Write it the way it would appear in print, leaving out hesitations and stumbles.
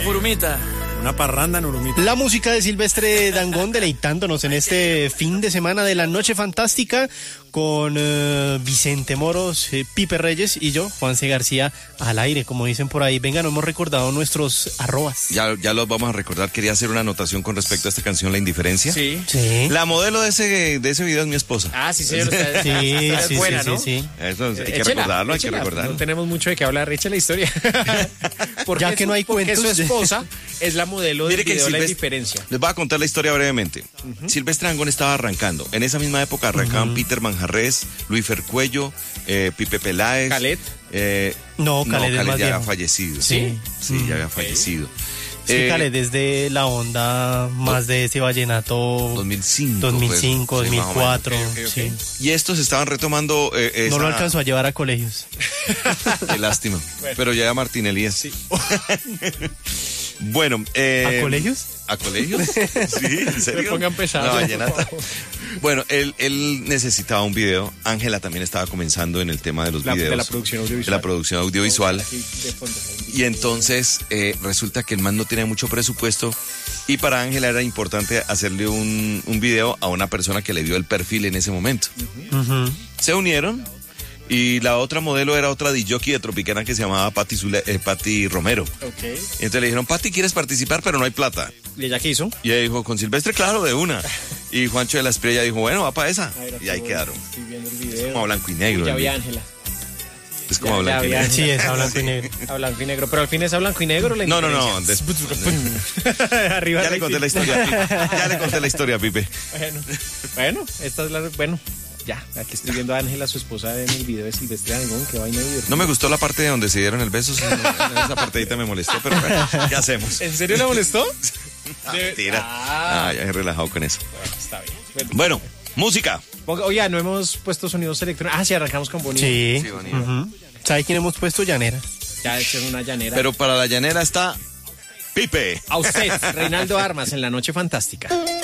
Urumita. Una parranda en Urumita. La música de Silvestre Dangond deleitándonos en este fin de semana de la Noche Fantástica con Vicente Moros, Pipe Reyes y yo, Juanse García, al aire, como dicen por ahí. Venga, no hemos recordado nuestros arrobas. Ya los vamos a recordar. Quería hacer una anotación con respecto a esta canción, La Indiferencia. Sí. La modelo de ese video es mi esposa. Ah, sí, señor. Sí, buena, sí, ¿no? sí. Eso hay que recordarlo, hay que recordarlo. No tenemos mucho de qué hablar, echa la historia. Ya que no hay cuentos. Porque su esposa es la modelo del Mire que video La Indiferencia. Les voy a contar la historia brevemente. Silvestre Dangond estaba arrancando. En esa misma época arrancaban Peter Manjarrés, Luis Fercuello, Pipe Peláez. Khaled. Khaled es más ya viejo. había fallecido. Sí. Sí, ya había fallecido. Sí, Khaled desde la onda más de ese vallenato 2005, 2005, pues, 2004. Okay. Sí. Y estos estaban retomando No lo alcanzó a llevar a colegios. Qué lástima. Pero ya era Martín Elías. Sí. Bueno. ¿A colegios? ¿A colegios? Sí, ¿en serio? Me pongan pesados. La vallenata. Bueno, él necesitaba un video. Ángela también estaba comenzando en el tema de los videos. De la producción audiovisual. De la producción audiovisual. Aquí de fondo, Y entonces resulta que el man no tenía mucho presupuesto y para Ángela era importante hacerle un video a una persona que le dio el perfil en ese momento. Se unieron y la otra modelo era otra disjockey de Tropicana que se llamaba Patti Romero. Ok. Y entonces le dijeron, Patti, ¿quieres participar? Pero no hay plata. ¿Y ella qué hizo? Y ella dijo, con Silvestre, claro, de una. Y Juancho de la Espriella dijo, bueno, va para esa. Y ahí quedaron. Estoy viendo el video. Como a blanco y negro. Ya vi a Ángela. Es como a blanco y Ya negro. Sí, es a blanco y negro. A blanco y negro. Pero al fin es a blanco y negro. No. Arriba Ya le conté la historia, Pipe. Ya le conté la historia, Pipe. Bueno, esta es la... Bueno, ya. Aquí estoy viendo a Ángela, su esposa, en el video de Silvestre Dangond. Qué vaina divertida. No me gustó la parte de donde se dieron el beso. Esa partecita me molestó, pero bueno, ¿qué hacemos? ¿En serio le molestó? Mentira. Ya he relajado con eso. Está bien. Bueno, música. Oye, no hemos puesto sonidos electrónicos. Ah, sí, arrancamos con Bonito. Sí. Sí, bonito. ¿Sabe quién hemos puesto? Llanera. Ya es una llanera. Pero para la llanera está Pipe. A usted, Reinaldo Armas, en La Noche Fantástica.